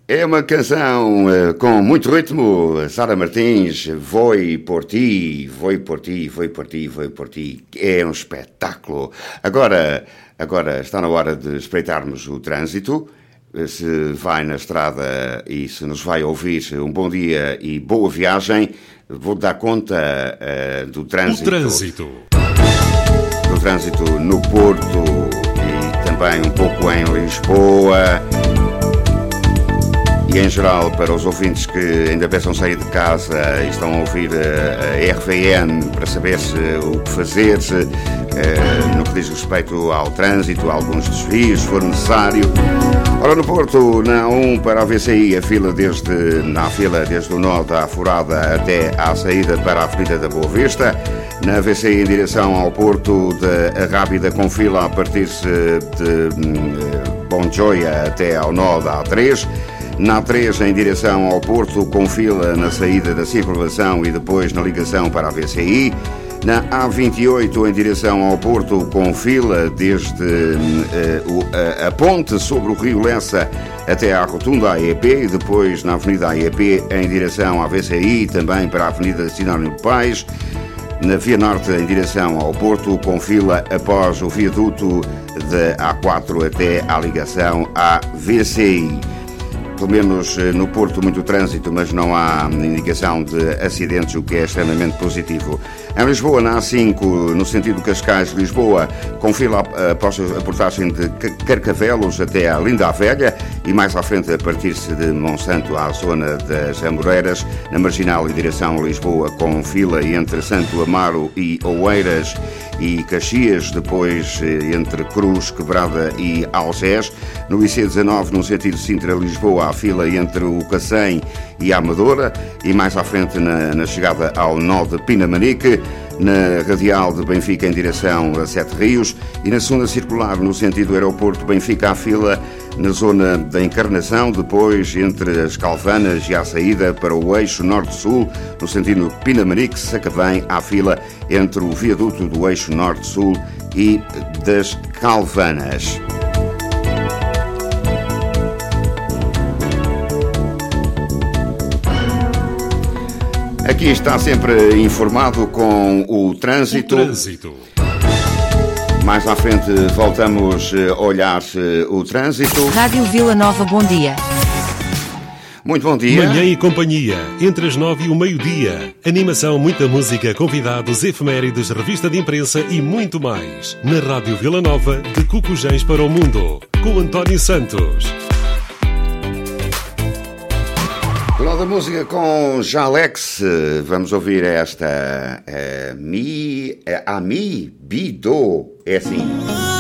É uma canção com muito ritmo. Sara Martins, Voi por ti, voi por ti, voi por ti, voi por ti. É um espetáculo. Agora está na hora de espreitarmos o trânsito. Se vai na estrada e se nos vai ouvir, um bom dia e boa viagem. Vou dar conta do trânsito. Do trânsito no Porto e também um pouco em Lisboa. E em geral, para os ouvintes que ainda pensam sair de casa e estão a ouvir a RVN para saber o que fazer no que diz respeito ao trânsito, a alguns desvios, se for necessário. Ora, no Porto, na A1 para a VCI, a fila desde o nó da Furada até à saída para a Avenida da Boa Vista. Na VCI em direção ao Porto, a Rábida com fila a partir de Bonjoia até ao nó da A3. Na A3 em direção ao Porto, com fila na saída da circunvalação e depois na ligação para a VCI. Na A28 em direção ao Porto, com fila desde a ponte sobre o Rio Lessa até à rotunda AEP e depois na Avenida AEP em direção à VCI, também para a Avenida Sinónimo de Paz. Na Via Norte em direção ao Porto, com fila após o viaduto da A4 até à ligação à VCI. Pelo menos no Porto, muito trânsito, mas não há indicação de acidentes, o que é extremamente positivo. Em Lisboa, na A5, no sentido Cascais-Lisboa, com fila após a portagem de Carcavelos até à Linda a Velha e mais à frente, a partir-se de Monsanto à zona das Amoreiras, na Marginal em direção a Lisboa, com fila entre Santo Amaro e Oeiras e Caxias, depois entre Cruz, Quebrada e Algés. No IC19, no sentido Sintra-Lisboa, a fila entre o Cacém e a Amadora e mais à frente na chegada ao nó de Pinamanique, na radial de Benfica em direção a Sete Rios e na segunda circular no sentido aeroporto Benfica, a fila na zona da Encarnação, depois entre as Calvanas e a saída para o eixo norte-sul no sentido Pinamanique, Sacavém, à fila entre o viaduto do eixo norte-sul e das Calvanas. Aqui está sempre informado com o trânsito. Mais à frente voltamos a olhar o trânsito. Rádio Vila Nova, bom dia. Muito bom dia. Manhã e companhia, entre as 9 e o meio-dia. Animação, muita música, convidados, efemérides, revista de imprensa e muito mais. Na Rádio Vila Nova, de Cucujães para o Mundo, com António Santos. Jornal da Música com Jalex. Vamos ouvir esta Ami Bido. É assim.